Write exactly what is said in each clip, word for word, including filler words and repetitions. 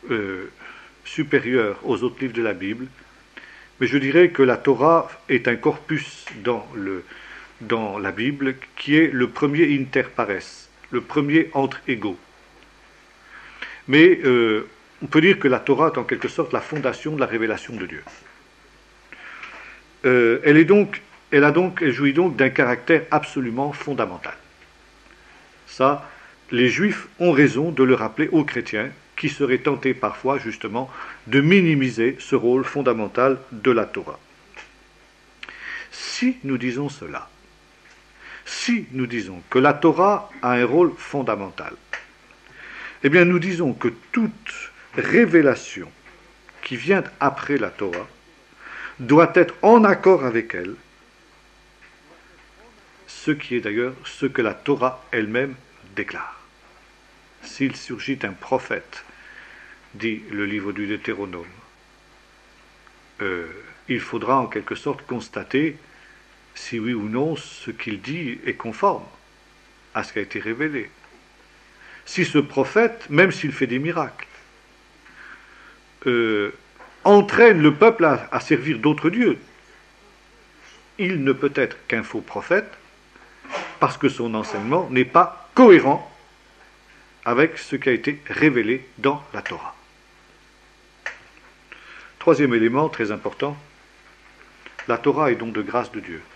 euh, supérieur aux autres livres de la Bible, mais je dirais que la Torah est un corpus dans, le, dans la Bible qui est le premier inter pares, le premier entre égaux. Mais euh, on peut dire que la Torah est en quelque sorte la fondation de la révélation de Dieu. Euh, elle, est donc, elle, a donc, elle jouit donc d'un caractère absolument fondamental. Ça, les Juifs ont raison de le rappeler aux chrétiens, qui seraient tentés parfois, justement, de minimiser ce rôle fondamental de la Torah. Si nous disons cela, si nous disons que la Torah a un rôle fondamental, eh bien nous disons que toute révélation qui vient après la Torah doit être en accord avec elle, ce qui est d'ailleurs ce que la Torah elle-même déclare. S'il surgit un prophète, dit le livre du Deutéronome, euh, il faudra en quelque sorte constater si oui ou non ce qu'il dit est conforme à ce qui a été révélé. Si ce prophète, même s'il fait des miracles, euh, entraîne le peuple à, à servir d'autres dieux, il ne peut être qu'un faux prophète parce que son enseignement n'est pas cohérent avec ce qui a été révélé dans la Torah. Troisième élément très important, la Torah est donc de grâce de Dieu.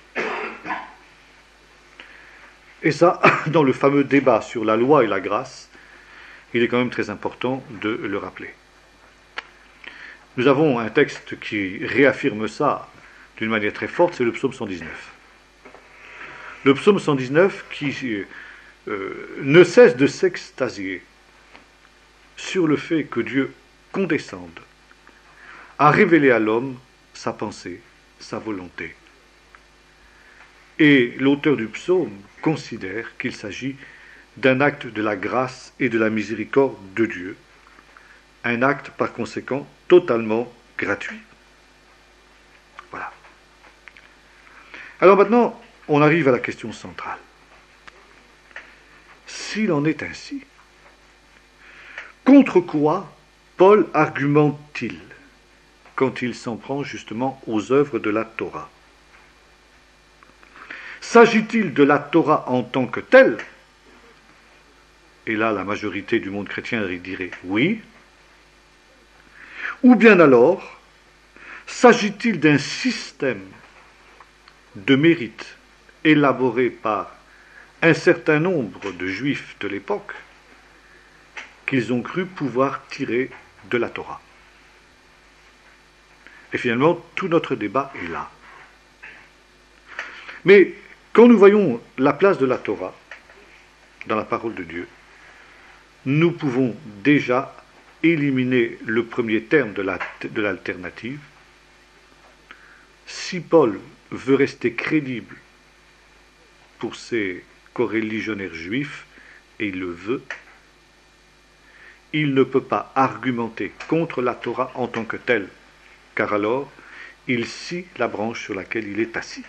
Et ça, dans le fameux débat sur la loi et la grâce, il est quand même très important de le rappeler. Nous avons un texte qui réaffirme ça d'une manière très forte, c'est le psaume cent dix-neuf. Le psaume cent dix-neuf qui euh, ne cesse de s'extasier sur le fait que Dieu condescende à révéler à l'homme sa pensée, sa volonté. Et l'auteur du psaume considère qu'il s'agit d'un acte de la grâce et de la miséricorde de Dieu, un acte par conséquent totalement gratuit. Voilà. Alors maintenant, on arrive à la question centrale. S'il en est ainsi, contre quoi Paul argumente-t-il quand il s'en prend justement aux œuvres de la Torah? S'agit-il de la Torah en tant que telle? Et là, la majorité du monde chrétien dirait oui. Ou bien alors, s'agit-il d'un système de mérite élaboré par un certain nombre de juifs de l'époque qu'ils ont cru pouvoir tirer de la Torah? Et finalement, tout notre débat est là. Mais quand nous voyons la place de la Torah dans la parole de Dieu, nous pouvons déjà éliminer le premier terme de, la, de l'alternative. Si Paul veut rester crédible pour ses coreligionnaires juifs, et il le veut, il ne peut pas argumenter contre la Torah en tant que telle, car alors il scie la branche sur laquelle il est assis.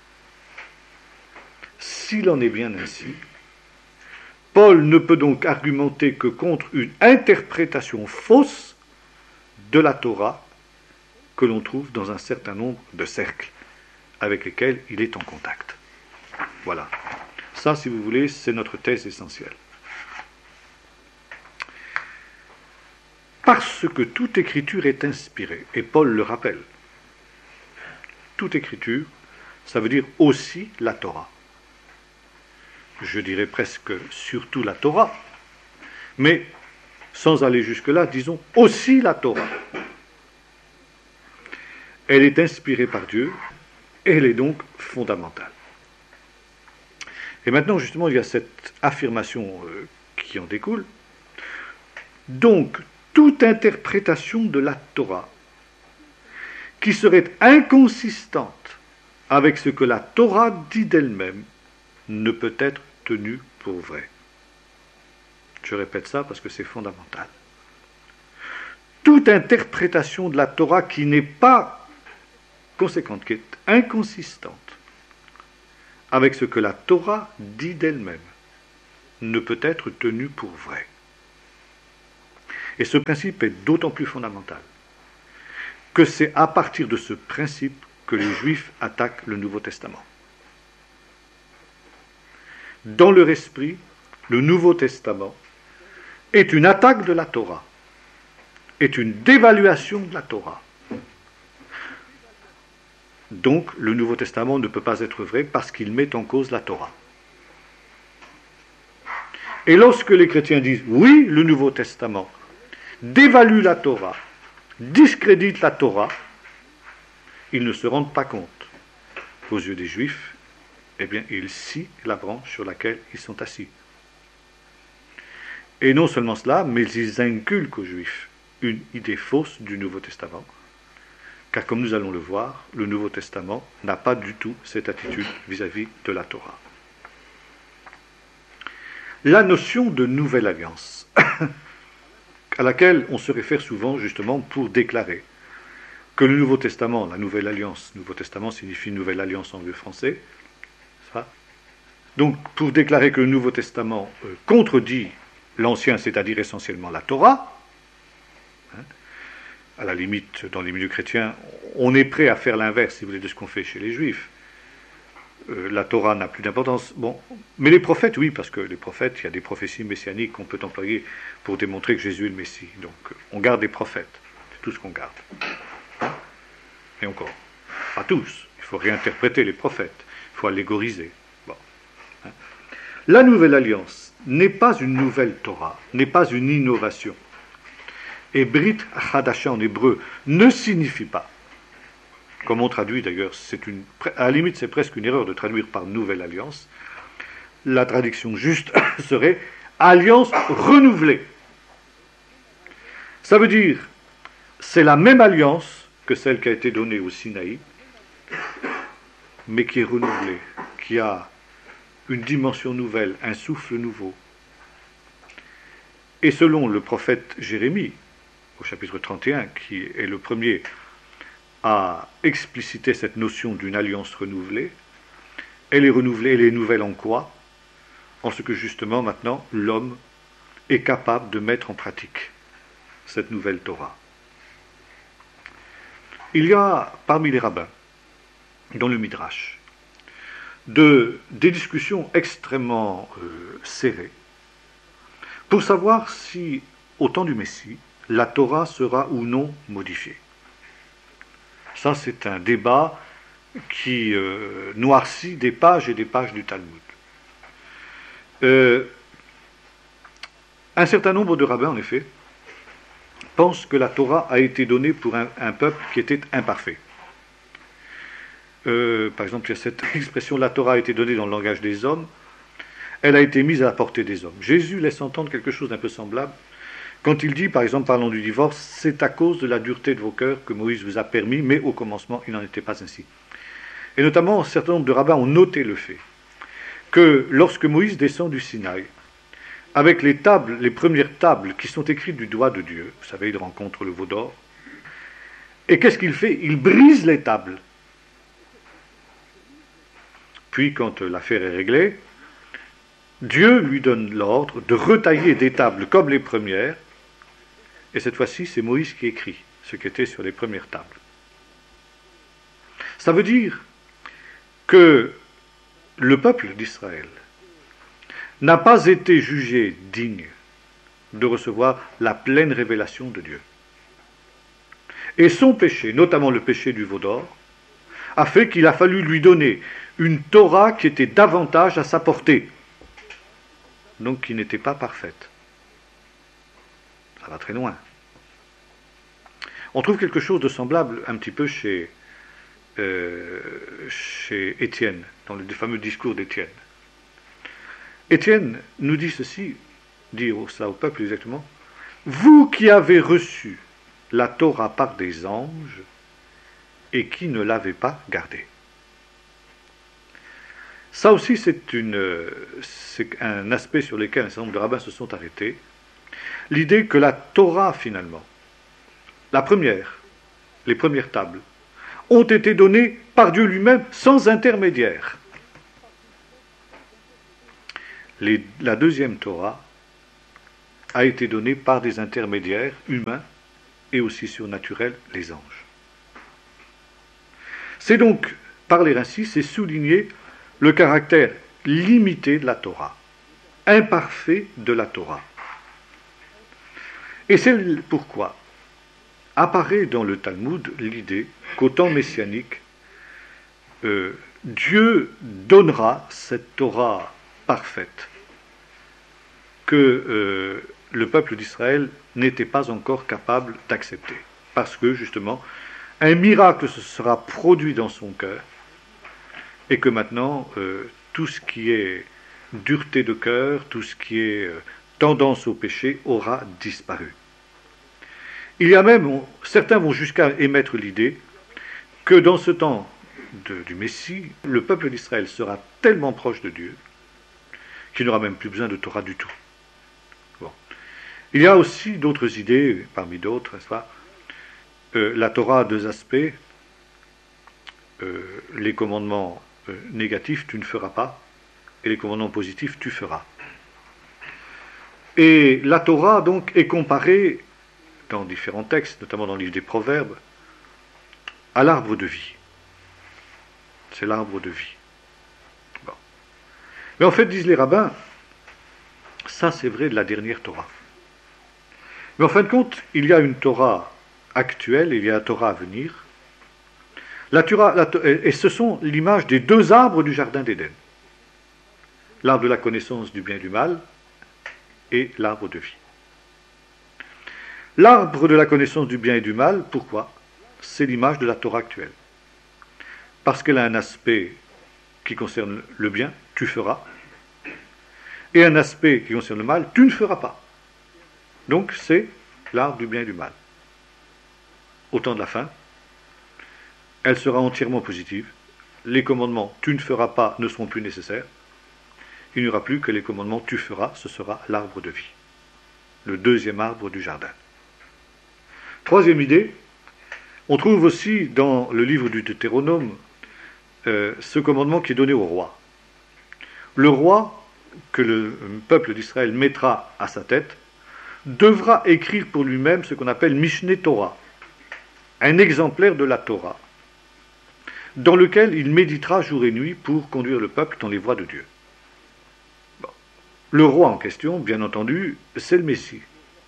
S'il en est bien ainsi, Paul ne peut donc argumenter que contre une interprétation fausse de la Torah que l'on trouve dans un certain nombre de cercles avec lesquels il est en contact. Voilà. Ça, si vous voulez, c'est notre thèse essentielle. Parce que toute écriture est inspirée, et Paul le rappelle. Toute écriture, ça veut dire aussi la Torah. Je dirais presque surtout la Torah, mais sans aller jusque-là, disons aussi la Torah. Elle est inspirée par Dieu, et elle est donc fondamentale. Et maintenant, justement, il y a cette affirmation euh, qui en découle. Donc, toute interprétation de la Torah qui serait inconsistante avec ce que la Torah dit d'elle-même ne peut être tenue pour vraie. Je répète ça parce que c'est fondamental. Toute interprétation de la Torah qui n'est pas conséquente, qui est inconsistante avec ce que la Torah dit d'elle-même, ne peut être tenue pour vraie. Et ce principe est d'autant plus fondamental que c'est à partir de ce principe que les Juifs attaquent le Nouveau Testament. Dans leur esprit, le Nouveau Testament est une attaque de la Torah, est une dévaluation de la Torah. Donc, le Nouveau Testament ne peut pas être vrai parce qu'il met en cause la Torah. Et lorsque les chrétiens disent « oui, le Nouveau Testament dévalue la Torah, discrédite la Torah », ils ne se rendent pas compte qu'aux yeux des Juifs, eh bien, ils scient la branche sur laquelle ils sont assis. Et non seulement cela, mais ils inculquent aux Juifs une idée fausse du Nouveau Testament, car comme nous allons le voir, le Nouveau Testament n'a pas du tout cette attitude vis-à-vis de la Torah. La notion de nouvelle alliance, à laquelle on se réfère souvent justement pour déclarer que le Nouveau Testament, la Nouvelle Alliance, Nouveau Testament signifie Nouvelle Alliance en vieux français, ça. Donc pour déclarer que le Nouveau Testament euh, contredit l'Ancien, c'est-à-dire essentiellement la Torah, hein, à la limite, dans les milieux chrétiens, on est prêt à faire l'inverse, si vous voulez, de ce qu'on fait chez les Juifs. Euh, la Torah n'a plus d'importance. Bon, mais les prophètes, oui, parce que les prophètes, il y a des prophéties messianiques qu'on peut employer pour démontrer que Jésus est le Messie. Donc, on garde les prophètes. C'est tout ce qu'on garde. Et encore, pas tous. Il faut réinterpréter les prophètes. Il faut allégoriser. Bon. Hein. La Nouvelle Alliance n'est pas une nouvelle Torah, n'est pas une innovation. Et Brit Chadasha en hébreu ne signifie pas, comme on traduit d'ailleurs, c'est une, à la limite c'est presque une erreur de traduire par Nouvelle Alliance. La traduction juste serait Alliance renouvelée. Ça veut dire, c'est la même alliance que celle qui a été donnée au Sinaï, mais qui est renouvelée, qui a une dimension nouvelle, un souffle nouveau. Et selon le prophète Jérémie, au chapitre trente et un, qui est le premier à expliciter cette notion d'une alliance renouvelée, elle est renouvelée, elle est nouvelle en quoi? En ce que justement maintenant l'homme est capable de mettre en pratique cette nouvelle Torah. Il y a parmi les rabbins, dans le Midrash, de, des discussions extrêmement euh, serrées pour savoir si, au temps du Messie, la Torah sera ou non modifiée. Ça, c'est un débat qui euh, noircit des pages et des pages du Talmud. Euh, un certain nombre de rabbins, en effet, pensent que la Torah a été donnée pour un, un peuple qui était imparfait. Euh, par exemple, il y a cette expression « la Torah a été donnée dans le langage des hommes », elle a été mise à la portée des hommes. Jésus laisse entendre quelque chose d'un peu semblable quand il dit, par exemple, parlant du divorce, « c'est à cause de la dureté de vos cœurs que Moïse vous a permis, mais au commencement, il n'en était pas ainsi. » Et notamment, un certain nombre de rabbins ont noté le fait que lorsque Moïse descend du Sinaï, avec les tables, les premières tables qui sont écrites du doigt de Dieu, vous savez, il rencontre le veau d'or, et qu'est-ce qu'il fait? Il brise les tables. Puis, quand l'affaire est réglée, Dieu lui donne l'ordre de retailler des tables comme les premières, et cette fois-ci, c'est Moïse qui écrit ce qui était sur les premières tables. Ça veut dire que le peuple d'Israël n'a pas été jugé digne de recevoir la pleine révélation de Dieu. Et son péché, notamment le péché du veau d'or, a fait qu'il a fallu lui donner une Torah qui était davantage à sa portée, donc qui n'était pas parfaite. Ça va très loin. On trouve quelque chose de semblable un petit peu chez, euh, chez Étienne, dans le fameux discours d'Étienne. Étienne nous dit ceci, dit cela au peuple exactement, « Vous qui avez reçu la Torah par des anges et qui ne l'avez pas gardée. » Ça aussi, c'est, une, c'est un aspect sur lequel un certain nombre de rabbins se sont arrêtés. L'idée que la Torah, finalement, la première, les premières tables, ont été données par Dieu lui-même sans intermédiaire. Les, la deuxième Torah a été donnée par des intermédiaires humains et aussi surnaturels, les anges. C'est donc, parler ainsi, c'est souligner le caractère limité de la Torah, imparfait de la Torah. Et c'est pourquoi apparaît dans le Talmud l'idée qu'au temps messianique, euh, Dieu donnera cette Torah parfaite que euh, le peuple d'Israël n'était pas encore capable d'accepter. Parce que, justement, un miracle se sera produit dans son cœur et que maintenant, euh, tout ce qui est dureté de cœur, tout ce qui est euh, tendance au péché aura disparu. Il y a même, certains vont jusqu'à émettre l'idée que dans ce temps de, du Messie, le peuple d'Israël sera tellement proche de Dieu qu'il n'aura même plus besoin de Torah du tout. Bon. Il y a aussi d'autres idées, parmi d'autres, n'est-ce pas ? euh, La Torah a deux aspects. Euh, les commandements euh, négatifs, tu ne feras pas, et les commandements positifs, tu feras. Et la Torah, donc, est comparée, dans différents textes, notamment dans le livre des Proverbes, à l'arbre de vie. C'est l'arbre de vie. Bon. Mais en fait, disent les rabbins, ça c'est vrai de la dernière Torah. Mais en fin de compte, il y a une Torah actuelle, il y a la Torah à venir. La Torah, la, et ce sont l'image des deux arbres du jardin d'Éden. L'arbre de la connaissance du bien et du mal et l'arbre de vie. L'arbre de la connaissance du bien et du mal, pourquoi ? C'est l'image de la Torah actuelle. Parce qu'elle a un aspect qui concerne le bien, tu feras, et un aspect qui concerne le mal, tu ne feras pas. Donc c'est l'arbre du bien et du mal. Au temps de la fin, elle sera entièrement positive. Les commandements tu ne feras pas ne seront plus nécessaires. Il n'y aura plus que les commandements tu feras, ce sera l'arbre de vie. Le deuxième arbre du jardin. Troisième idée, on trouve aussi dans le livre du Deutéronome euh, ce commandement qui est donné au roi. Le roi, que le peuple d'Israël mettra à sa tête, devra écrire pour lui-même ce qu'on appelle Mishneh Torah, un exemplaire de la Torah, dans lequel il méditera jour et nuit pour conduire le peuple dans les voies de Dieu. Bon. Le roi en question, bien entendu, c'est le Messie.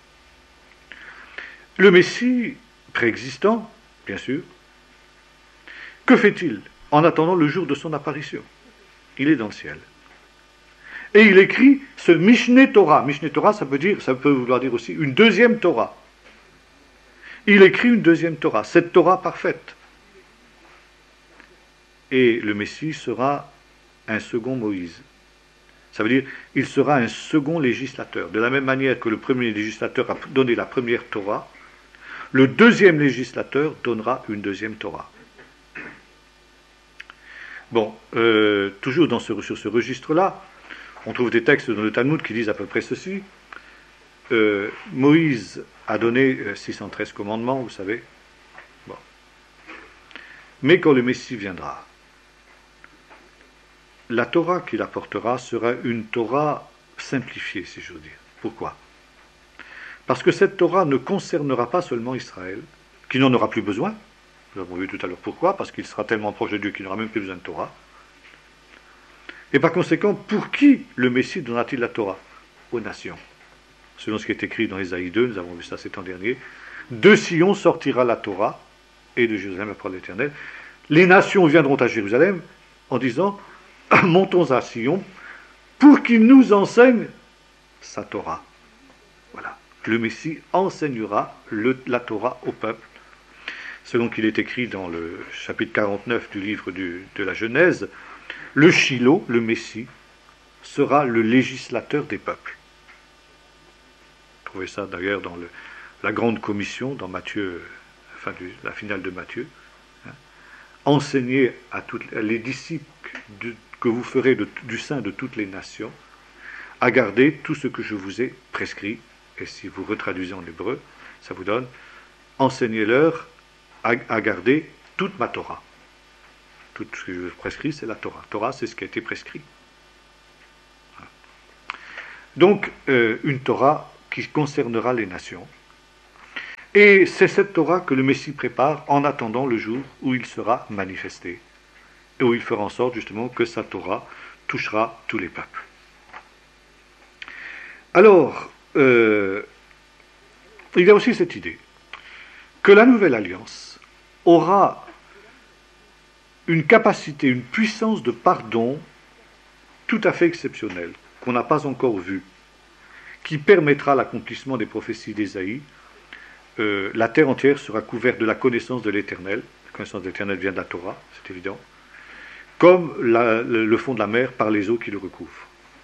Le Messie préexistant, bien sûr, que fait-il en attendant le jour de son apparition ? Il est dans le ciel. Et il écrit ce Mishneh Torah. Mishneh Torah, ça peut dire, ça peut vouloir dire aussi une deuxième Torah. Il écrit une deuxième Torah, cette Torah parfaite. Et le Messie sera un second Moïse. Ça veut dire, il sera un second législateur. De la même manière que le premier législateur a donné la première Torah, le deuxième législateur donnera une deuxième Torah. Bon, euh, toujours dans ce, sur ce registre-là, on trouve des textes dans le Talmud qui disent à peu près ceci. Euh, Moïse a donné six cent treize commandements, vous savez. Bon. Mais quand le Messie viendra, la Torah qu'il apportera sera une Torah simplifiée, si j'ose dire. Pourquoi ? Parce que cette Torah ne concernera pas seulement Israël, qui n'en aura plus besoin. Nous avons vu tout à l'heure pourquoi, parce qu'il sera tellement proche de Dieu qu'il n'aura même plus besoin de Torah. Et par conséquent, pour qui le Messie donnera-t-il la Torah ? Aux nations. Selon ce qui est écrit dans Ésaïe deux, nous avons vu ça cet an dernier, de Sion sortira la Torah, et de Jérusalem la parole de l'Éternel. Les nations viendront à Jérusalem en disant, montons à Sion, pour qu'il nous enseigne sa Torah. Voilà. Le Messie enseignera le, la Torah au peuple, selon qu'il est écrit dans le chapitre quarante-neuf du livre du, de la Genèse, le Shiloh, le Messie, sera le législateur des peuples. Vous trouvez ça d'ailleurs dans le, la grande commission, dans Matthieu, enfin du, la finale de Matthieu. Hein. Enseignez à toutes les disciples de, que vous ferez de, du sein de toutes les nations à garder tout ce que je vous ai prescrit. Et si vous retraduisez en hébreu, ça vous donne enseignez-leur à, à garder toute ma Torah. Tout ce que je vous prescris, c'est la Torah. Torah, c'est ce qui a été prescrit. Donc, euh, une Torah qui concernera les nations. Et c'est cette Torah que le Messie prépare en attendant le jour où il sera manifesté, et où il fera en sorte justement que sa Torah touchera tous les peuples. Alors, euh, il y a aussi cette idée que la nouvelle alliance aura une capacité, une puissance de pardon tout à fait exceptionnelle, qu'on n'a pas encore vue, qui permettra l'accomplissement des prophéties d'Ésaïe. Euh, la terre entière sera couverte de la connaissance de l'Éternel. La connaissance de l'Éternel vient de la Torah, c'est évident. Comme la, le, le fond de la mer par les eaux qui le recouvrent.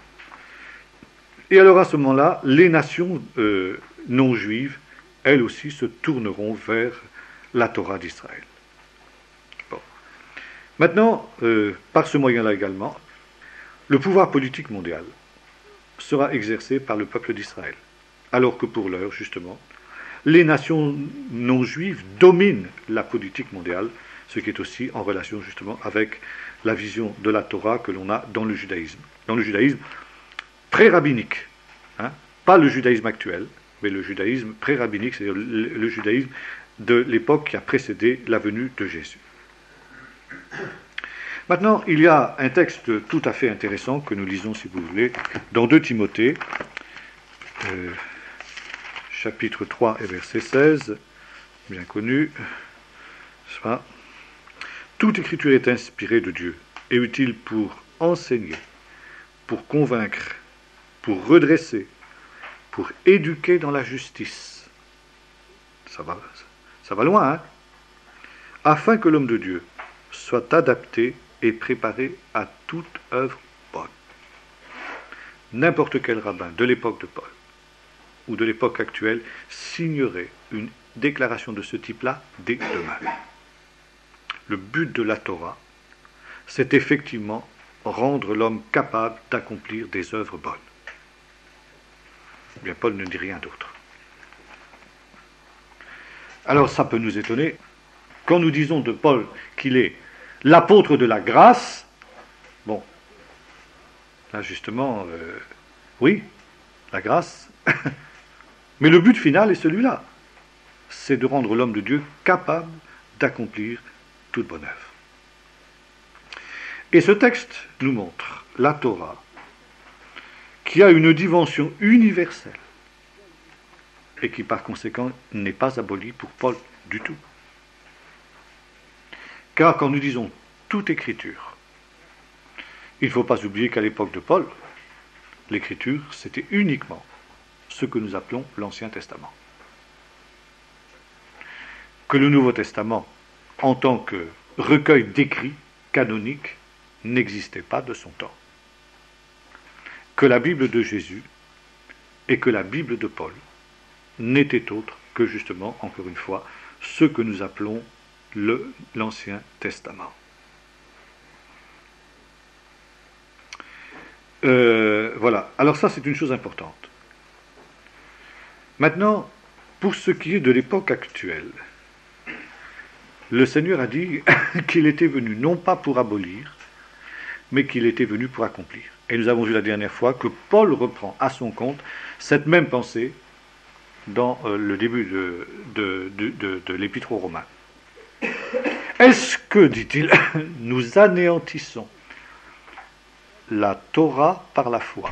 Et alors à ce moment-là, les nations euh, non juives, elles aussi, se tourneront vers la Torah d'Israël. Bon. Maintenant, euh, par ce moyen-là également, le pouvoir politique mondial sera exercé par le peuple d'Israël. Alors que pour l'heure, justement, les nations non juives dominent la politique mondiale, ce qui est aussi en relation justement avec la vision de la Torah que l'on a dans le judaïsme. Dans le judaïsme pré-rabbinique, hein, pas le judaïsme actuel, mais le judaïsme pré-rabbinique, c'est-à-dire le, le judaïsme de l'époque qui a précédé la venue de Jésus. Maintenant, il y a un texte tout à fait intéressant que nous lisons, si vous voulez, dans deux Timothée, euh, chapitre trois et verset seize, bien connu. Soit, toute écriture est inspirée de Dieu et utile pour enseigner, pour convaincre, pour redresser, pour éduquer dans la justice. Ça va, ça va loin, hein? Afin que l'homme de Dieu soit adapté et préparé à toute œuvre bonne. N'importe quel rabbin de l'époque de Paul ou de l'époque actuelle signerait une déclaration de ce type-là dès demain. Le but de la Torah, c'est effectivement rendre l'homme capable d'accomplir des œuvres bonnes. Bien, Paul ne dit rien d'autre. Alors ça peut nous étonner. Quand nous disons de Paul qu'il est l'apôtre de la grâce, bon, là justement, euh, oui, la grâce, mais le but final est celui-là, c'est de rendre l'homme de Dieu capable d'accomplir toute bonne œuvre. Et ce texte nous montre la Torah, qui a une dimension universelle, et qui par conséquent n'est pas abolie pour Paul du tout. Car quand nous disons toute écriture, il ne faut pas oublier qu'à l'époque de Paul, l'écriture, c'était uniquement ce que nous appelons l'Ancien Testament. Que le Nouveau Testament, en tant que recueil d'écrits canoniques, n'existait pas de son temps. Que la Bible de Jésus et que la Bible de Paul n'étaient autres que justement, encore une fois, ce que nous appelons le, l'Ancien Testament. Euh, voilà, alors ça c'est une chose importante. Maintenant, pour ce qui est de l'époque actuelle, le Seigneur a dit qu'il était venu non pas pour abolir, mais qu'il était venu pour accomplir. Et nous avons vu la dernière fois que Paul reprend à son compte cette même pensée dans euh, le début de, de, de, de, de l'Épître aux Romains. Est-ce que, dit-il, nous anéantissons la Torah par la foi?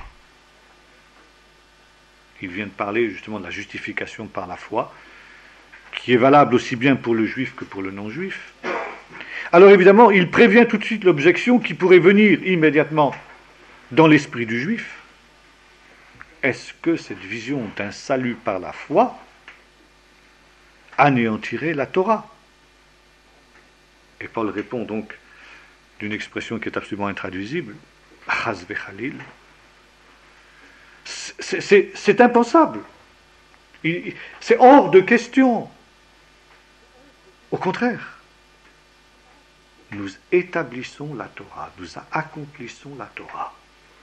Il vient de parler justement de la justification par la foi, qui est valable aussi bien pour le juif que pour le non-juif. Alors évidemment, il prévient tout de suite l'objection qui pourrait venir immédiatement dans l'esprit du juif. Est-ce que cette vision d'un salut par la foi anéantirait la Torah? Et Paul répond donc d'une expression qui est absolument intraduisible, Chas v'chalil. C'est, c'est, c'est impensable. Il, c'est hors de question. Au contraire, nous établissons la Torah, nous accomplissons la Torah.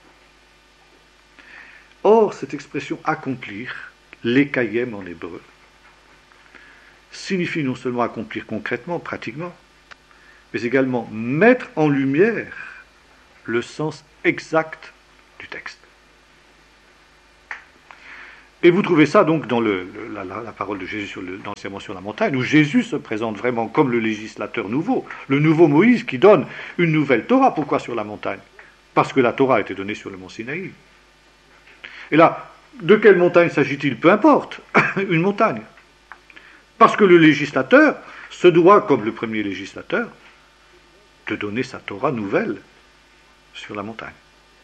Or, cette expression accomplir, lekayem en hébreu, signifie non seulement accomplir concrètement, pratiquement, mais également mettre en lumière le sens exact du texte. Et vous trouvez ça donc dans le, le, la, la, la parole de Jésus sur le, dans le sermon sur la montagne, où Jésus se présente vraiment comme le législateur nouveau, le nouveau Moïse qui donne une nouvelle Torah. Pourquoi sur la montagne? Parce que la Torah a été donnée sur le mont Sinaï. Et là, de quelle montagne s'agit-il? Peu importe, une montagne. Parce que le législateur se doit, comme le premier législateur, de donner sa Torah nouvelle sur la montagne.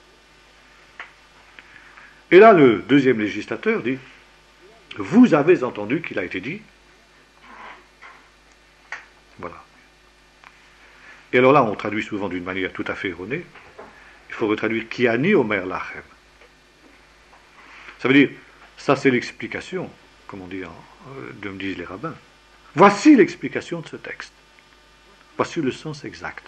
Et là, le deuxième législateur dit, vous avez entendu qu'il a été dit. Voilà. Et alors là, on traduit souvent d'une manière tout à fait erronée. Il faut retraduire qui ani omer lachem. Ça veut dire, ça c'est l'explication, comme on dit, de me disent les rabbins. Voici l'explication de ce texte. Voici le sens exact.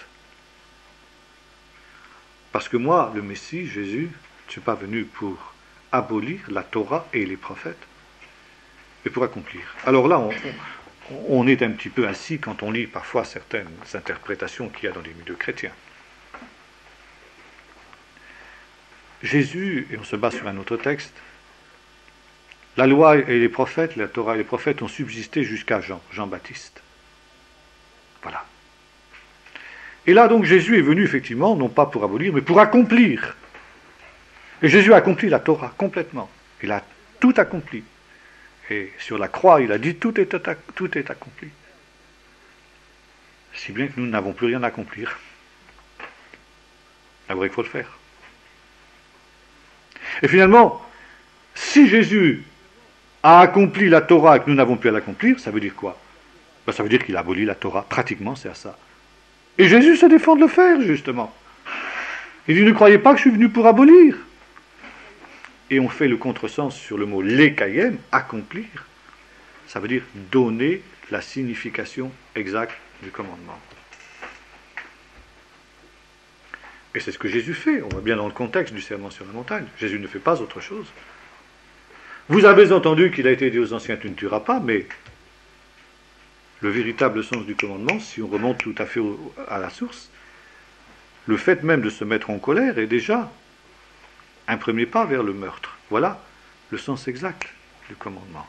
Parce que moi, le Messie, Jésus, je ne suis pas venu pour abolir la Torah et les prophètes, mais pour accomplir. Alors là, on, on est un petit peu assis quand on lit parfois certaines interprétations qu'il y a dans les milieux chrétiens. Jésus, et on se base sur un autre texte, la loi et les prophètes, la Torah et les prophètes ont subsisté jusqu'à Jean, Jean-Baptiste. Voilà. Et là donc Jésus est venu effectivement, non pas pour abolir, mais pour accomplir. Et Jésus a accompli la Torah complètement. Il a tout accompli. Et sur la croix, il a dit tout est, tout est accompli. Si bien que nous n'avons plus rien à accomplir. Alors il faut le faire. Et finalement, si Jésus a accompli la Torah et que nous n'avons plus à l'accomplir, ça veut dire quoi? Ben, ça veut dire qu'il a aboli la Torah. Pratiquement, c'est à ça. Et Jésus se défend de le faire, justement. Il dit, ne croyez pas que je suis venu pour abolir. Et on fait le contresens sur le mot lekayem, accomplir. Ça veut dire donner la signification exacte du commandement. Et c'est ce que Jésus fait. On voit bien dans le contexte du sermon sur la montagne. Jésus ne fait pas autre chose. Vous avez entendu qu'il a été dit aux anciens, tu ne tueras pas, mais le véritable sens du commandement, si on remonte tout à fait au, à la source, le fait même de se mettre en colère est déjà un premier pas vers le meurtre. Voilà le sens exact du commandement.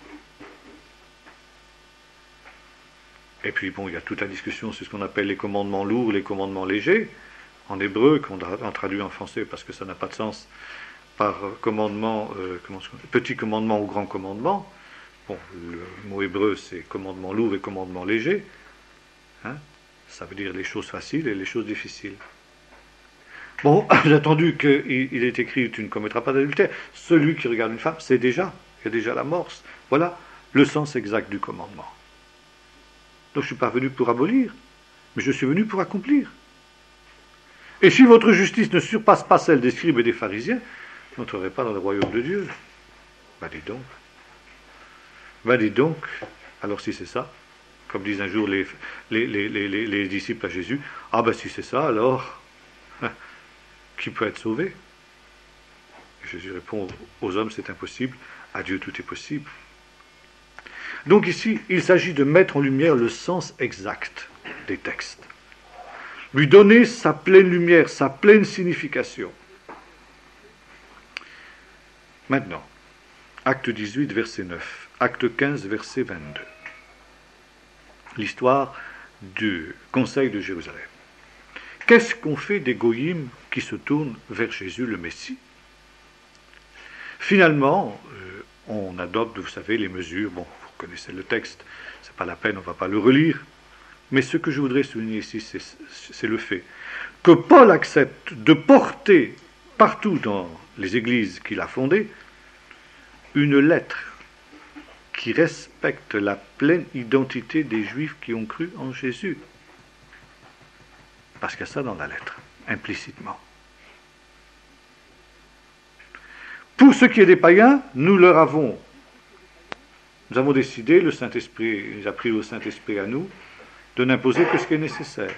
Et puis bon, il y a toute la discussion sur ce qu'on appelle les commandements lourds, les commandements légers, en hébreu, qu'on a traduit en français parce que ça n'a pas de sens, par commandement, euh, comment, petit commandement ou grand commandement. Bon, le mot hébreu c'est commandement lourd et commandement léger. Hein, ça veut dire les choses faciles et les choses difficiles. Bon, j'ai entendu qu'il est écrit « tu ne commettras pas d'adultère ». Celui qui regarde une femme, c'est déjà, il y a déjà l'amorce. Voilà le sens exact du commandement. Donc je ne suis pas venu pour abolir, mais je suis venu pour accomplir. Et si votre justice ne surpasse pas celle des scribes et des pharisiens, vous n'entrerez pas dans le royaume de Dieu. Ben dis donc. Ben dis donc. Alors si c'est ça, comme disent un jour les, les, les, les, les, les disciples à Jésus, ah ben si c'est ça, alors, hein, qui peut être sauvé? Et Jésus répond, aux hommes c'est impossible, à Dieu tout est possible. Donc ici, il s'agit de mettre en lumière le sens exact des textes. Lui donner sa pleine lumière, sa pleine signification. Maintenant, acte dix-huit, verset neuf, acte quinze, verset vingt-deux. L'histoire du Conseil de Jérusalem. Qu'est-ce qu'on fait des goyim qui se tournent vers Jésus le Messie? Finalement, euh, on adopte, vous savez, les mesures. Bon, vous connaissez le texte, c'est pas la peine, on ne va pas le relire. Mais ce que je voudrais souligner ici, c'est, c'est le fait que Paul accepte de porter partout dans les églises qu'il a fondées une lettre qui respecte la pleine identité des Juifs qui ont cru en Jésus. Parce qu'il y a ça dans la lettre, implicitement. Pour ce qui est des païens, nous leur avons, nous avons décidé, le Saint-Esprit, il a pris le Saint-Esprit à nous, de n'imposer que ce qui est nécessaire.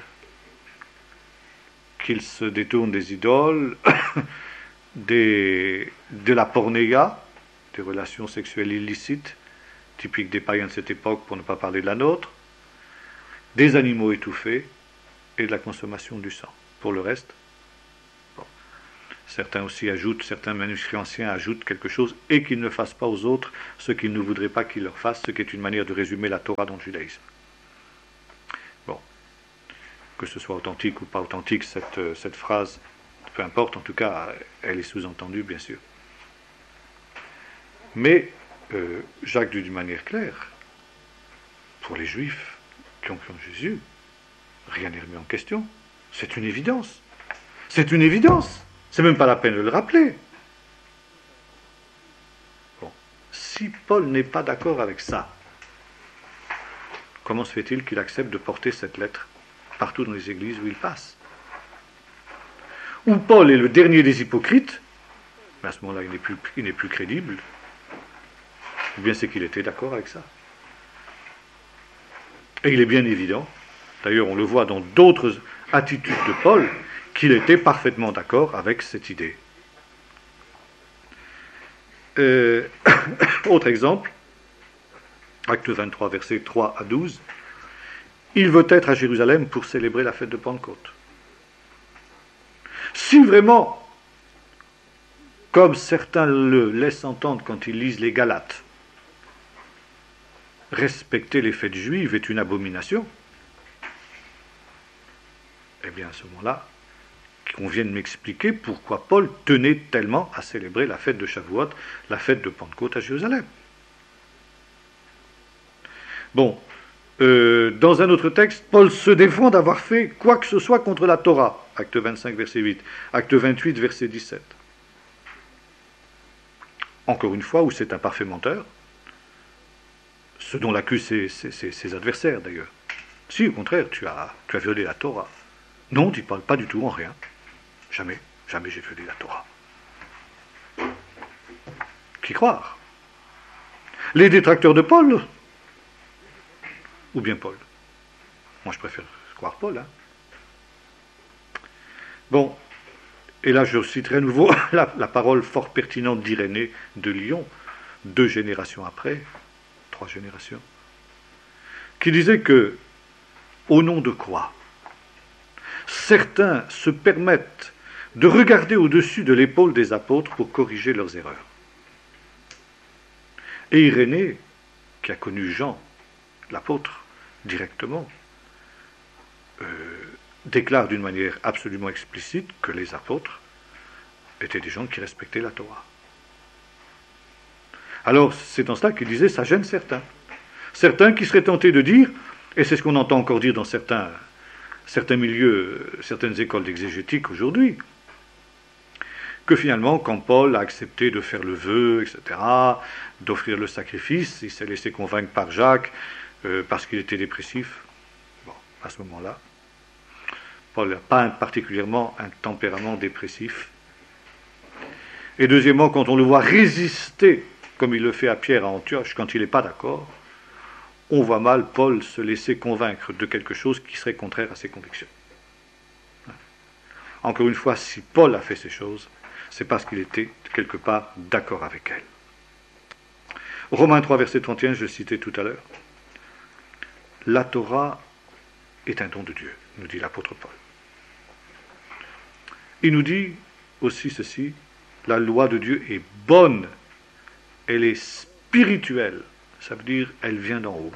Qu'ils se détournent des idoles, des, de la pornéia, des relations sexuelles illicites, typiques des païens de cette époque, pour ne pas parler de la nôtre, des animaux étouffés et de la consommation du sang. Pour le reste, bon. Certains aussi ajoutent, certains manuscrits anciens ajoutent quelque chose, et qu'ils ne fassent pas aux autres ce qu'ils ne voudraient pas qu'ils leur fassent, ce qui est une manière de résumer la Torah dans le judaïsme. Bon, que ce soit authentique ou pas authentique, cette, cette phrase, peu importe, en tout cas, elle est sous-entendue, bien sûr. Mais euh, Jacques dit d'une manière claire, pour les Juifs qui ont cru en Jésus, rien n'est remis en question. C'est une évidence. C'est une évidence. C'est même pas la peine de le rappeler. Bon. Si Paul n'est pas d'accord avec ça, comment se fait-il qu'il accepte de porter cette lettre partout dans les églises où il passe? Ou Paul est le dernier des hypocrites, mais à ce moment-là, il n'est plus, il n'est plus crédible, ou bien c'est qu'il était d'accord avec ça. Et il est bien évident, d'ailleurs on le voit dans d'autres attitudes de Paul, qu'il était parfaitement d'accord avec cette idée. Euh, autre exemple, acte vingt-trois, versets trois à douze, il veut être à Jérusalem pour célébrer la fête de Pentecôte. Si vraiment, comme certains le laissent entendre quand ils lisent les Galates, respecter les fêtes juives est une abomination, eh bien à ce moment-là, qu'on vienne m'expliquer pourquoi Paul tenait tellement à célébrer la fête de Shavuot, la fête de Pentecôte à Jérusalem. Bon, euh, dans un autre texte, Paul se défend d'avoir fait quoi que ce soit contre la Torah, acte vingt-cinq, verset huit, acte vingt-huit, verset dix-sept. Encore une fois, où c'est un parfait menteur, ce dont l'accusent ses, ses, ses, ses adversaires d'ailleurs. Si, au contraire, tu as, tu as violé la Torah. Non, dit Paul, pas du tout, en rien. Jamais, jamais j'ai violé la Torah. Qui croire? Les détracteurs de Paul? Ou bien Paul? Moi, je préfère croire Paul. Hein. Bon, et là, je citerai à nouveau la, la parole fort pertinente d'Irénée de Lyon, deux générations après, trois générations, qui disait que, au nom de quoi certains se permettent de regarder au-dessus de l'épaule des apôtres pour corriger leurs erreurs. Et Irénée, qui a connu Jean, l'apôtre, directement, euh, déclare d'une manière absolument explicite que les apôtres étaient des gens qui respectaient la Torah. Alors, c'est dans cela qu'il disait, ça gêne certains. Certains qui seraient tentés de dire, et c'est ce qu'on entend encore dire dans certains, certains milieux, certaines écoles d'exégétique aujourd'hui, que finalement, quand Paul a accepté de faire le vœu, et cetera, d'offrir le sacrifice, il s'est laissé convaincre par Jacques, euh, parce qu'il était dépressif. Bon, à ce moment-là, Paul n'a pas un, particulièrement un tempérament dépressif. Et deuxièmement, quand on le voit résister, comme il le fait à Pierre à Antioche, quand il n'est pas d'accord, on voit mal Paul se laisser convaincre de quelque chose qui serait contraire à ses convictions. Encore une fois, si Paul a fait ces choses, c'est parce qu'il était quelque part d'accord avec elles. Romains trois, verset trente et un, je le citais tout à l'heure. La Torah est un don de Dieu, nous dit l'apôtre Paul. Il nous dit aussi ceci, la loi de Dieu est bonne, elle est spirituelle, ça veut dire elle vient d'en haut.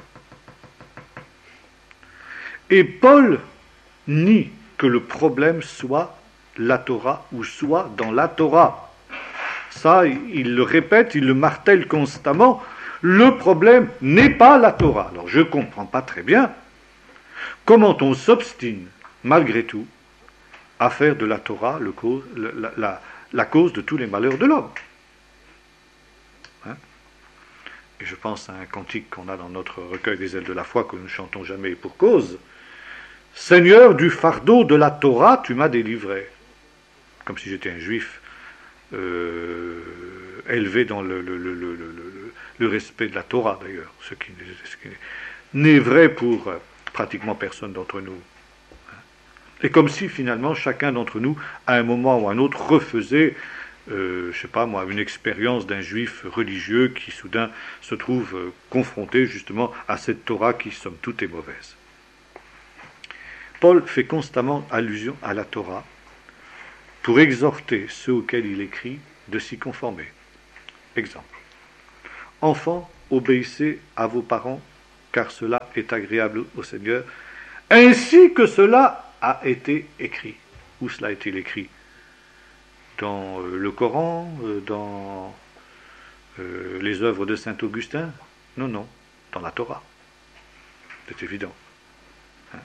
Et Paul nie que le problème soit la Torah ou soit dans la Torah. Ça, il le répète, il le martèle constamment. Le problème n'est pas la Torah. Alors je ne comprends pas très bien comment on s'obstine, malgré tout, à faire de la Torah le cause, la, la, la cause de tous les malheurs de l'homme. Hein? Et je pense à un cantique qu'on a dans notre recueil des ailes de la foi que nous ne chantons jamais pour cause. Seigneur, du fardeau de la Torah, tu m'as délivré. Comme si j'étais un juif euh, élevé dans le, le, le, le, le, le respect de la Torah, d'ailleurs, ce qui, ce qui n'est vrai pour euh, pratiquement personne d'entre nous. Et comme si, finalement, chacun d'entre nous, à un moment ou à un autre, refaisait, euh, je ne sais pas moi, une expérience d'un juif religieux qui, soudain, se trouve euh, confronté, justement, à cette Torah qui, somme toute, est mauvaise. Paul fait constamment allusion à la Torah pour exhorter ceux auxquels il écrit de s'y conformer. Exemple. Enfants, obéissez à vos parents, car cela est agréable au Seigneur, ainsi que cela a été écrit. Où cela a-t-il écrit? Dans euh, le Coran, euh, dans euh, les œuvres de saint Augustin? Non, non, dans la Torah. C'est évident. Hein?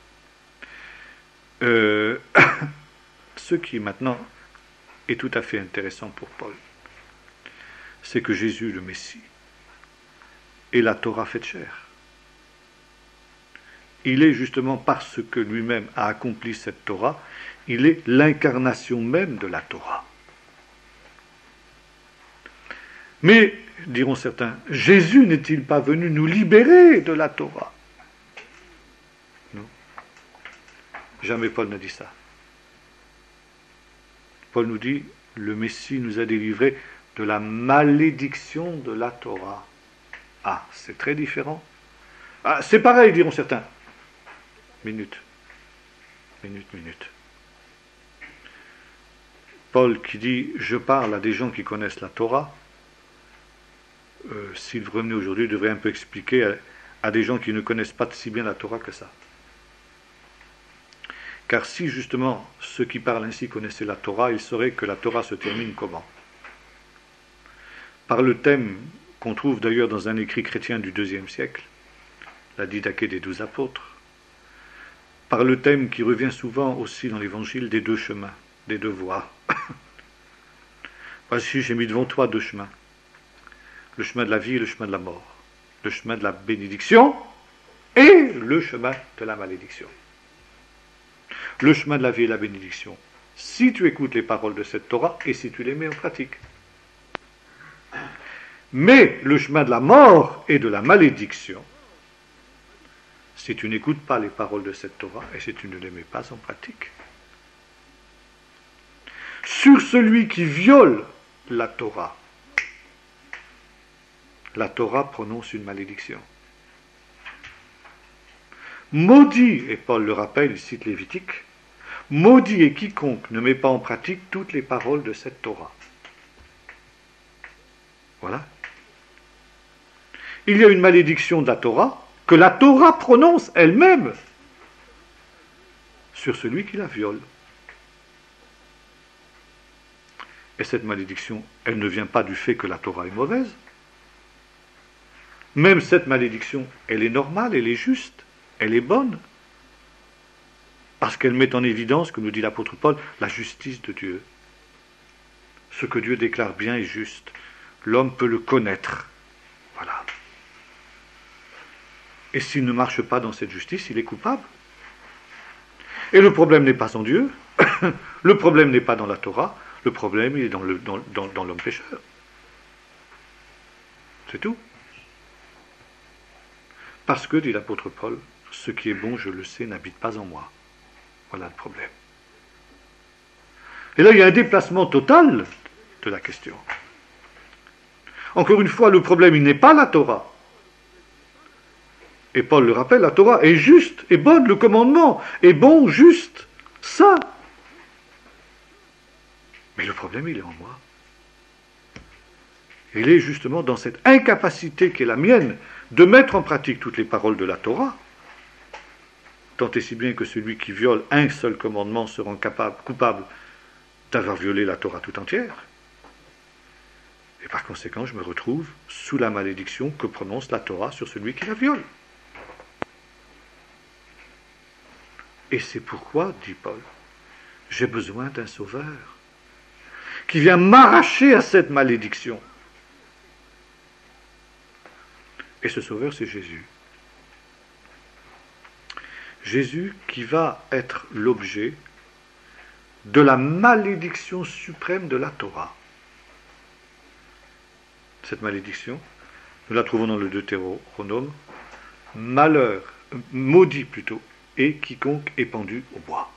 Euh, ce qui maintenant est tout à fait intéressant pour Paul, c'est que Jésus, le Messie, est la Torah faite chair. Il est justement parce que lui-même a accompli cette Torah, il est l'incarnation même de la Torah. Mais, diront certains, Jésus n'est-il pas venu nous libérer de la Torah? Non. Jamais Paul n'a dit ça. Paul nous dit, le Messie nous a délivrés de la malédiction de la Torah. Ah, c'est très différent. Ah, c'est pareil, diront certains. Minute. Minute, minute. Paul qui dit, je parle à des gens qui connaissent la Torah, euh, s'il revenait aujourd'hui, il devrait un peu expliquer à, à des gens qui ne connaissent pas si bien la Torah que ça. Car si justement ceux qui parlent ainsi connaissaient la Torah, ils sauraient que la Torah se termine comment? Par le thème qu'on trouve d'ailleurs dans un écrit chrétien du deuxième siècle, la Didaché des douze apôtres, par le thème qui revient souvent aussi dans l'Évangile des deux chemins, des deux voies. Voici, j'ai mis devant toi deux chemins, le chemin de la vie et le chemin de la mort, le chemin de la bénédiction et le chemin de la malédiction. Le chemin de la vie et la bénédiction, si tu écoutes les paroles de cette Torah et si tu les mets en pratique. Mais le chemin de la mort et de la malédiction, si tu n'écoutes pas les paroles de cette Torah et si tu ne les mets pas en pratique. Sur celui qui viole la Torah, la Torah prononce une malédiction. Maudit, et Paul le rappelle, il cite Lévitique, maudit est quiconque ne met pas en pratique toutes les paroles de cette Torah. Voilà. Il y a une malédiction de la Torah que la Torah prononce elle-même sur celui qui la viole. Et cette malédiction, elle ne vient pas du fait que la Torah est mauvaise. Même cette malédiction, elle est normale, elle est juste, elle est bonne. Parce qu'elle met en évidence, comme nous dit l'apôtre Paul, la justice de Dieu. Ce que Dieu déclare bien et juste, l'homme peut le connaître. Voilà. Et s'il ne marche pas dans cette justice, il est coupable. Et le problème n'est pas en Dieu, le problème n'est pas dans la Torah, le problème il est dans, le, dans, dans, dans l'homme pécheur. C'est tout. Parce que, dit l'apôtre Paul, ce qui est bon, je le sais, n'habite pas en moi. Voilà le problème. Et là, il y a un déplacement total de la question. Encore une fois, le problème, il n'est pas la Torah. Et Paul le rappelle, la Torah est juste, est bonne, le commandement est bon, juste, saint. Mais le problème, il est en moi. Il est justement dans cette incapacité qui est la mienne de mettre en pratique toutes les paroles de la Torah, tant et si bien que celui qui viole un seul commandement se rend capable, coupable d'avoir violé la Torah tout entière. Et par conséquent, je me retrouve sous la malédiction que prononce la Torah sur celui qui la viole. Et c'est pourquoi, dit Paul, j'ai besoin d'un sauveur qui vient m'arracher à cette malédiction. Et ce sauveur, c'est Jésus. Jésus qui va être l'objet de la malédiction suprême de la Torah. Cette malédiction, nous la trouvons dans le Deutéronome, malheur, maudit plutôt, et quiconque est pendu au bois.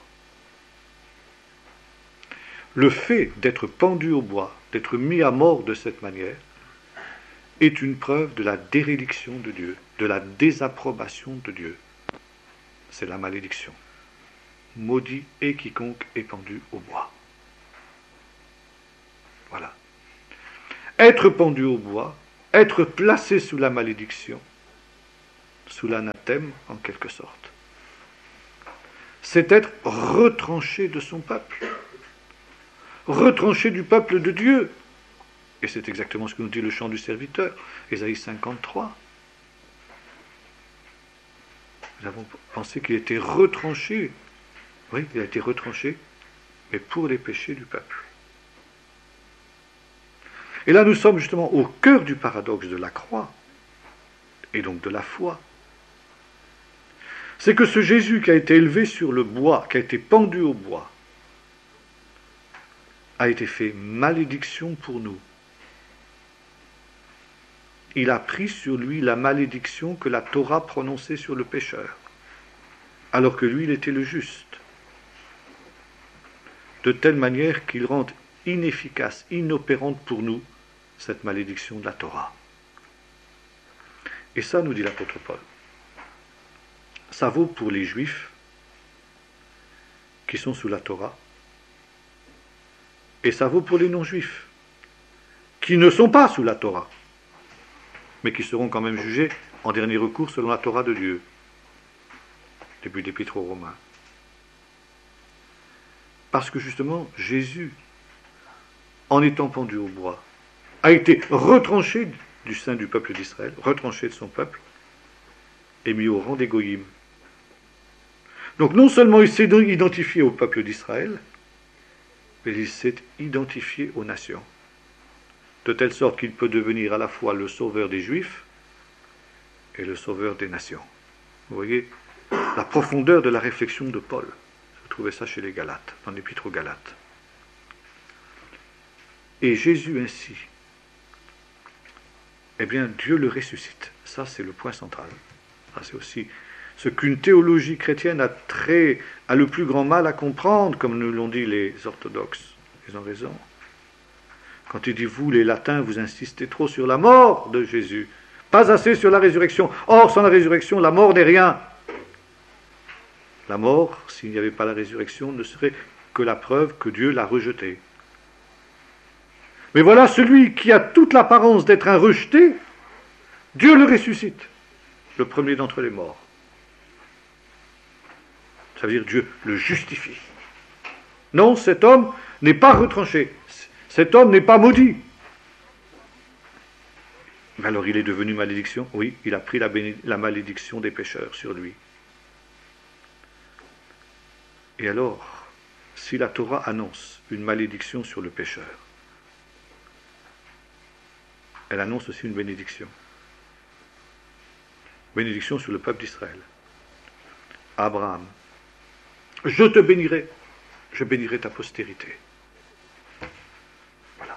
Le fait d'être pendu au bois, d'être mis à mort de cette manière, est une preuve de la déréliction de Dieu, de la désapprobation de Dieu. C'est la malédiction. Maudit est quiconque est pendu au bois. Voilà. Être pendu au bois, être placé sous la malédiction, sous l'anathème en quelque sorte, c'est être retranché de son peuple, retranché du peuple de Dieu. Et c'est exactement ce que nous dit le chant du serviteur, Ésaïe cinquante-trois. Nous avons pensé qu'il était retranché. Oui, il a été retranché, mais pour les péchés du peuple. Et là, nous sommes justement au cœur du paradoxe de la croix, et donc de la foi. C'est que ce Jésus qui a été élevé sur le bois, qui a été pendu au bois, a été fait malédiction pour nous. Il a pris sur lui la malédiction que la Torah prononçait sur le pécheur, alors que lui, il était le juste. De telle manière qu'il rend inefficace, inopérante pour nous, cette malédiction de la Torah. Et ça, nous dit l'apôtre Paul, ça vaut pour les Juifs qui sont sous la Torah, et ça vaut pour les non-Juifs qui ne sont pas sous la Torah, mais qui seront quand même jugés en dernier recours selon la Torah de Dieu. Début d'Épître aux Romains. Parce que justement, Jésus, en étant pendu au bois, a été retranché du sein du peuple d'Israël, retranché de son peuple, et mis au rang des goyim. Donc non seulement il s'est identifié au peuple d'Israël, mais il s'est identifié aux nations, de telle sorte qu'il peut devenir à la fois le sauveur des Juifs et le sauveur des nations. Vous voyez la profondeur de la réflexion de Paul. Vous trouvez ça chez les Galates, dans l'Épître aux Galates. Et Jésus ainsi, eh bien Dieu le ressuscite. Ça, c'est le point central. Ça, c'est aussi ce qu'une théologie chrétienne a, très, a le plus grand mal à comprendre, comme nous l'ont dit les orthodoxes. Ils ont raison. Quand il dit, vous, les latins, vous insistez trop sur la mort de Jésus, pas assez sur la résurrection. Or, sans la résurrection, la mort n'est rien. La mort, s'il n'y avait pas la résurrection, ne serait que la preuve que Dieu l'a rejeté. Mais voilà celui qui a toute l'apparence d'être un rejeté, Dieu le ressuscite, le premier d'entre les morts. Ça veut dire Dieu le justifie. Non, cet homme n'est pas retranché. Cet homme n'est pas maudit. Mais alors il est devenu malédiction? Oui, il a pris la, béné- la malédiction des pécheurs sur lui. Et alors, si la Torah annonce une malédiction sur le pécheur, elle annonce aussi une bénédiction. Bénédiction sur le peuple d'Israël. Abraham, je te bénirai, je bénirai ta postérité. Voilà.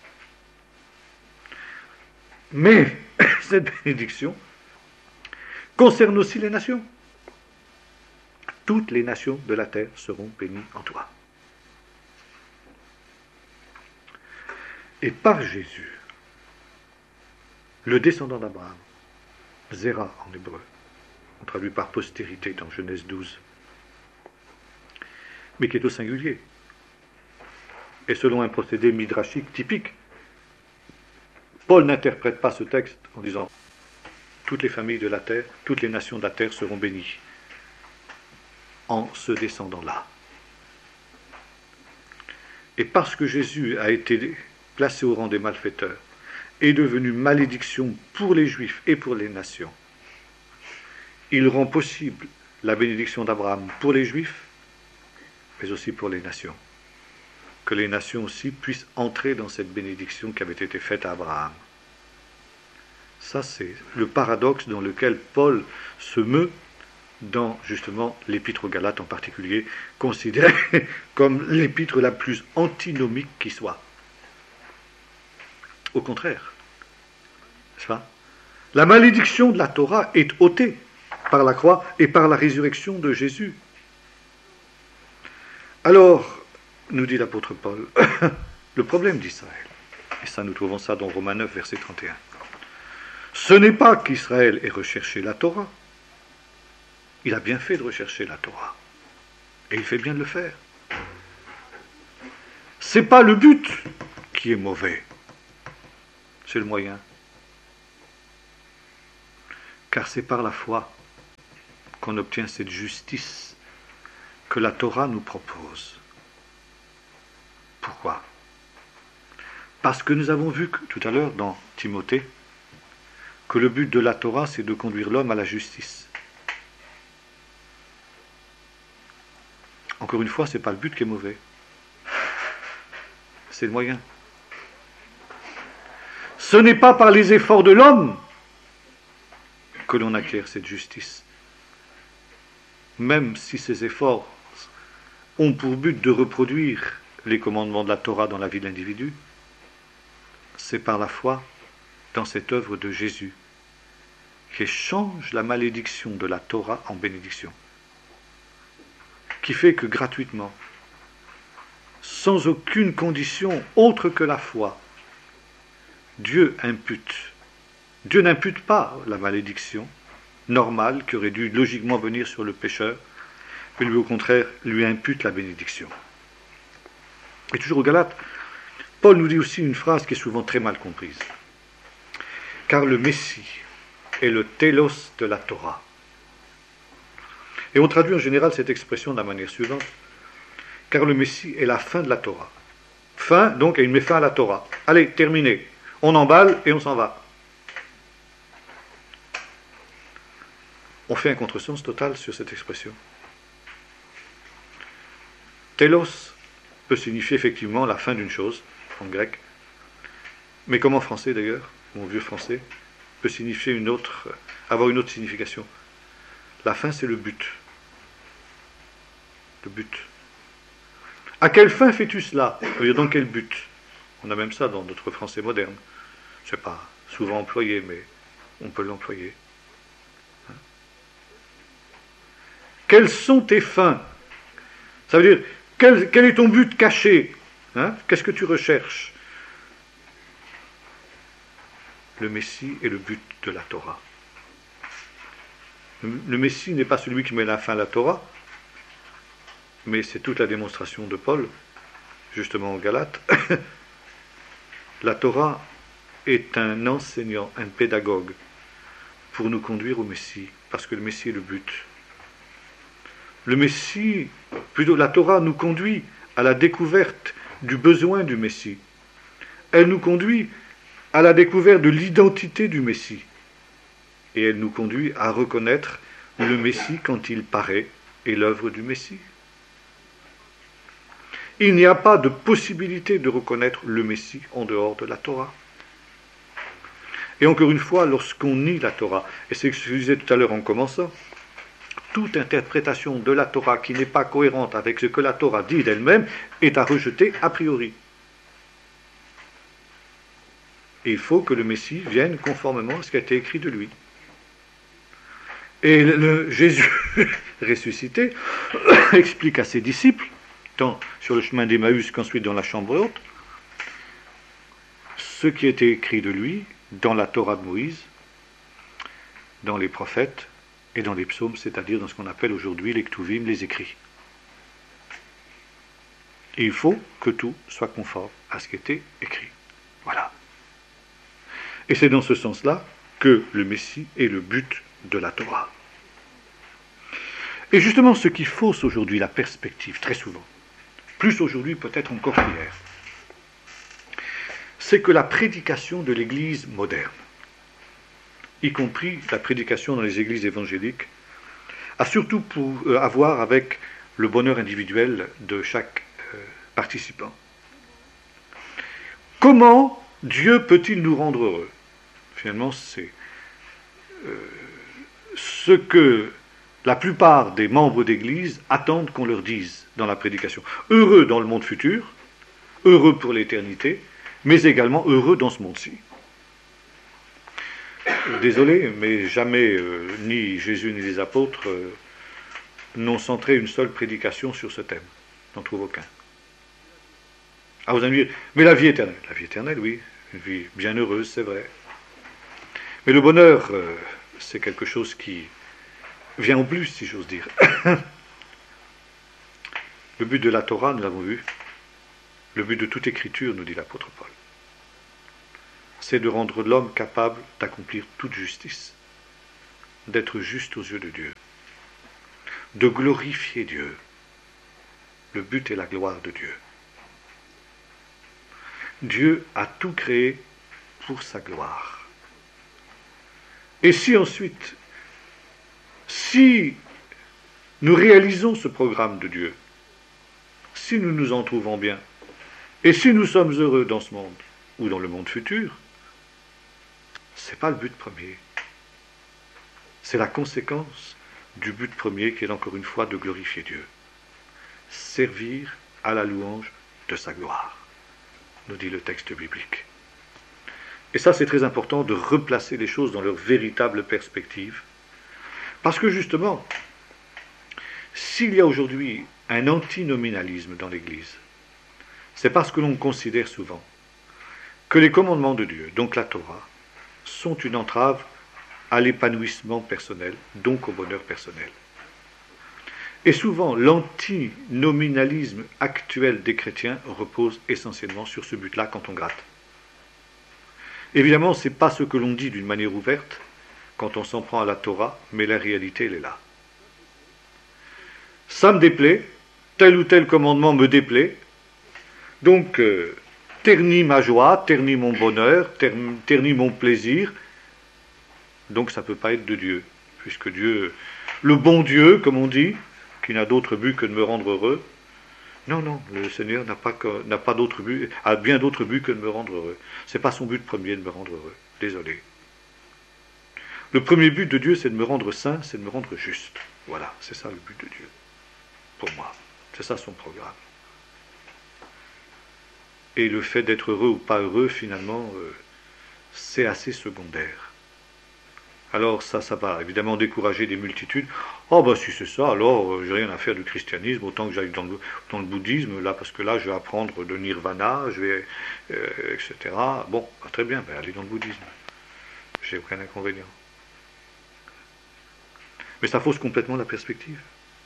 Mais cette bénédiction concerne aussi les nations. Toutes les nations de la terre seront bénies en toi. Et par Jésus, le descendant d'Abraham, Zéra en hébreu, on traduit par postérité dans Genèse douze, mais qui est au singulier, et selon un procédé midrashique typique. Paul n'interprète pas ce texte en disant toutes les familles de la terre, toutes les nations de la terre seront bénies en ce descendant-là. Et parce que Jésus a été placé au rang des malfaiteurs, est devenu malédiction pour les Juifs et pour les nations, il rend possible la bénédiction d'Abraham pour les Juifs, mais aussi pour les nations. Que les nations aussi puissent entrer dans cette bénédiction qui avait été faite à Abraham. Ça, c'est le paradoxe dans lequel Paul se meut dans, justement, l'Épître aux Galates en particulier, considérée comme l'épître la plus antinomique qui soit. Au contraire, n'est-ce pas ? La malédiction de la Torah est ôtée par la croix et par la résurrection de Jésus. Alors, nous dit l'apôtre Paul, le problème d'Israël, et ça nous trouvons ça dans Romains neuf, verset trente et un, ce n'est pas qu'Israël ait recherché la Torah. Il a bien fait de rechercher la Torah. Et il fait bien de le faire. Ce n'est pas le but qui est mauvais. C'est le moyen. Car c'est par la foi qu'on obtient cette justice que la Torah nous propose. Pourquoi? Parce que nous avons vu que, tout à l'heure dans Timothée, que le but de la Torah, c'est de conduire l'homme à la justice. Encore une fois, ce n'est pas le but qui est mauvais. C'est le moyen. Ce n'est pas par les efforts de l'homme que l'on acquiert cette justice. Même si ces efforts ont pour but de reproduire les commandements de la Torah dans la vie de l'individu, c'est par la foi dans cette œuvre de Jésus qui change la malédiction de la Torah en bénédiction, qui fait que gratuitement, sans aucune condition autre que la foi, Dieu impute. Dieu n'impute pas la malédiction normale qui aurait dû logiquement venir sur le pécheur, mais lui au contraire lui impute la bénédiction. Et toujours aux Galates, Paul nous dit aussi une phrase qui est souvent très mal comprise. Car le Messie est le télos de la Torah. Et on traduit en général cette expression de la manière suivante. Car le Messie est la fin de la Torah. Fin, donc, et il met fin à la Torah. Allez, terminé. On emballe et on s'en va. On fait un contresens total sur cette expression. Télos peut signifier effectivement la fin d'une chose, en grec, mais comme en français d'ailleurs, mon vieux français, peut signifier une autre, avoir une autre signification. La fin, c'est le but. Le but. À quelle fin fais-tu cela? Dans quel but? On a même ça dans notre français moderne. Je ne sais pas souvent employé, mais on peut l'employer. Hein? Quelles sont tes fins? Ça veut dire, quel, quel est ton but caché? Hein? Qu'est-ce que tu recherches? Le Messie est le but de la Torah. Le, le Messie n'est pas celui qui met la fin à la Torah, mais c'est toute la démonstration de Paul, justement en Galates. La Torah est un enseignant, un pédagogue, pour nous conduire au Messie, parce que le Messie est le but. Le Messie, plutôt la Torah nous conduit à la découverte du besoin du Messie. Elle nous conduit à la découverte de l'identité du Messie. Et elle nous conduit à reconnaître le Messie quand il paraît et l'œuvre du Messie. Il n'y a pas de possibilité de reconnaître le Messie en dehors de la Torah. Et encore une fois, lorsqu'on nie la Torah, et c'est ce que je disais tout à l'heure en commençant, toute interprétation de la Torah qui n'est pas cohérente avec ce que la Torah dit d'elle-même est à rejeter a priori. Et il faut que le Messie vienne conformément à ce qui a été écrit de lui. Et le Jésus ressuscité explique à ses disciples, tant sur le chemin d'Emmaüs qu'ensuite dans la chambre haute, ce qui a été écrit de lui dans la Torah de Moïse, dans les prophètes et dans les psaumes, c'est-à-dire dans ce qu'on appelle aujourd'hui les Ktuvim, les écrits. Et il faut que tout soit conforme à ce qui a été écrit. Voilà. Et c'est dans ce sens-là que le Messie est le but de la Torah. Et justement, ce qui fausse aujourd'hui la perspective, très souvent, plus aujourd'hui peut-être encore qu'hier, c'est que la prédication de l'Église moderne, y compris la prédication dans les églises évangéliques, a surtout pour, euh, à voir avec le bonheur individuel de chaque euh, participant. Comment Dieu peut-il nous rendre heureux? Finalement, c'est euh, ce que la plupart des membres d'Église attendent qu'on leur dise dans la prédication. Heureux dans le monde futur, heureux pour l'éternité, mais également heureux dans ce monde-ci. Désolé, mais jamais euh, ni Jésus ni les apôtres euh, n'ont centré une seule prédication sur ce thème. On n'en trouve aucun. Ah, vous allez me dire, mais la vie éternelle. La vie éternelle, oui, une vie bien heureuse, c'est vrai. Mais le bonheur, euh, c'est quelque chose qui vient en plus, si j'ose dire. Le but de la Torah, nous l'avons vu. Le but de toute écriture, nous dit l'apôtre Paul. c'est de rendre l'homme capable d'accomplir toute justice, d'être juste aux yeux de Dieu, de glorifier Dieu. Le but est la gloire de Dieu. Dieu a tout créé pour sa gloire. Et si ensuite, si nous réalisons ce programme de Dieu, si nous nous en trouvons bien, et si nous sommes heureux dans ce monde, ou dans le monde futur, ce n'est pas le but premier. C'est la conséquence du but premier qui est encore une fois de glorifier Dieu. Servir à la louange de sa gloire, nous dit le texte biblique. Et ça, c'est très important de replacer les choses dans leur véritable perspective. Parce que justement, s'il y a aujourd'hui un antinominalisme dans l'Église, c'est parce que l'on considère souvent que les commandements de Dieu, donc la Torah, sont une entrave à l'épanouissement personnel, donc au bonheur personnel. Et souvent, l'antinominalisme actuel des chrétiens repose essentiellement sur ce but-là quand on gratte. Évidemment, ce n'est pas ce que l'on dit d'une manière ouverte quand on s'en prend à la Torah, mais la réalité, elle est là. Ça me déplaît, tel ou tel commandement me déplaît, donc euh, ternit ma joie, ternit mon bonheur, ternit mon plaisir, donc ça ne peut pas être de Dieu, puisque Dieu, le bon Dieu, comme on dit, qui n'a d'autre but que de me rendre heureux, non, non, le Seigneur n'a pas, n'a pas d'autre but, a bien d'autres buts que de me rendre heureux. Ce n'est pas son but premier de me rendre heureux, désolé. Le premier but de Dieu, c'est de me rendre saint, c'est de me rendre juste. Voilà, c'est ça le but de Dieu, pour moi. C'est ça son programme. Et le fait d'être heureux ou pas heureux, finalement, euh, c'est assez secondaire. Alors ça, ça va évidemment décourager des multitudes. Oh ben si c'est ça, alors euh, j'ai rien à faire du christianisme, autant que j'aille dans le, dans le bouddhisme, là, parce que là je vais apprendre le nirvana, je vais, euh, et cetera. Bon, bah, très bien, ben, allez dans le bouddhisme. J'ai aucun inconvénient. Mais ça fausse complètement la perspective.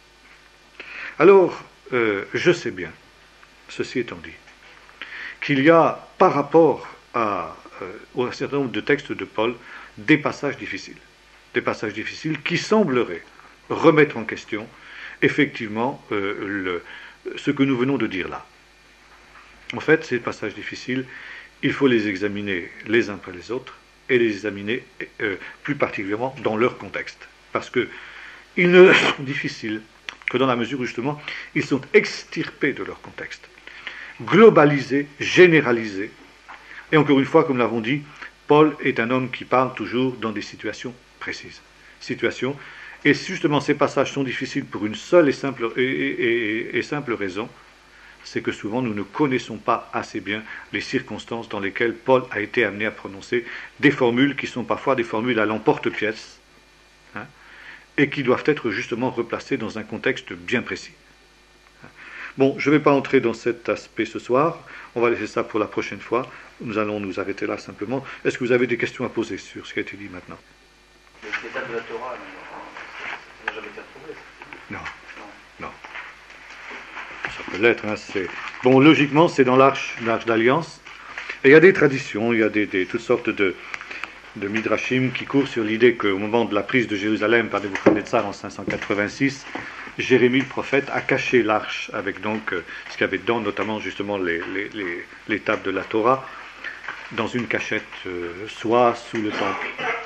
Alors, euh, je sais bien, ceci étant dit, qu'il y a par rapport à, euh, à un certain nombre de textes de Paul, des passages difficiles. Des passages difficiles qui sembleraient remettre en question, effectivement, euh, le, ce que nous venons de dire là. En fait, ces passages difficiles, il faut les examiner les uns après les autres, et les examiner euh, plus particulièrement dans leur contexte. Parce qu'ils ne sont difficiles que dans la mesure où, justement, ils sont extirpés de leur contexte, globalisés, généralisés. Et encore une fois, comme nous l'avons dit, Paul est un homme qui parle toujours dans des situations précises. Situations, et justement ces passages sont difficiles pour une seule et simple, et, et, et, et simple raison, c'est que souvent nous ne connaissons pas assez bien les circonstances dans lesquelles Paul a été amené à prononcer des formules qui sont parfois des formules à l'emporte-pièce, hein, et qui doivent être justement replacées dans un contexte bien précis. Bon, je ne vais pas entrer dans cet aspect ce soir, on va laisser ça pour la prochaine fois. Nous allons nous arrêter là simplement. Est-ce que vous avez des questions à poser sur ce qui a été dit maintenant? L'étape de la Torah, ça n'a jamais été retrouvé. Non, non, non. Ça peut l'être. Hein, c'est... Bon, logiquement, c'est dans l'arche, l'arche d'alliance. Et il y a des traditions, il y a des, des, toutes sortes de, de midrashim qui courent sur l'idée qu'au moment de la prise de Jérusalem par Nebuchadnezzar en cinq cent quatre-vingt-six, Jérémie le prophète a caché l'arche avec donc euh, ce qu'il y avait dedans, notamment justement les, les, les, les tables de la Torah, dans une cachette, euh, soit sous le temple,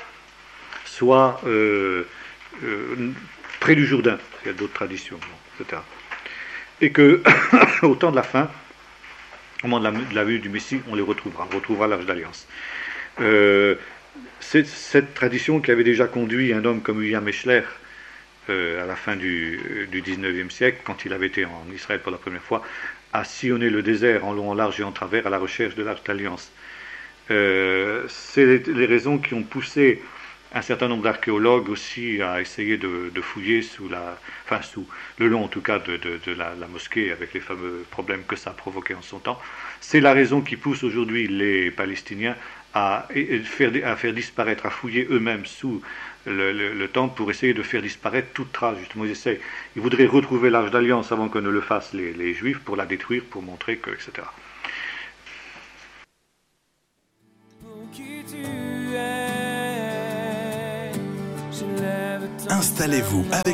soit euh, euh, près du Jourdain. Il y a d'autres traditions, et cetera. Et que, au temps de la fin, au moment de la, de la venue du Messie, on les retrouvera, on retrouvera l'arche d'alliance. Euh, c'est cette tradition qui avait déjà conduit un homme comme William Eshler, euh, à la fin du, du dix-neuvième siècle, quand il avait été en Israël pour la première fois, à sillonner le désert en long, en large et en travers à la recherche de l'arche d'alliance. Euh, c'est les, les raisons qui ont poussé un certain nombre d'archéologues aussi à essayer de, de fouiller sous la, enfin sous le long en tout cas de, de, de la, la mosquée avec les fameux problèmes que ça a provoqué en son temps. C'est la raison qui pousse aujourd'hui les Palestiniens à, à, faire, à faire disparaître, à fouiller eux-mêmes sous le, le, le temple pour essayer de faire disparaître toute trace. Justement, ils essaient, ils voudraient retrouver l'arche d'alliance avant que ne le fassent les, les Juifs pour la détruire, pour montrer que, et cetera. Installez-vous avec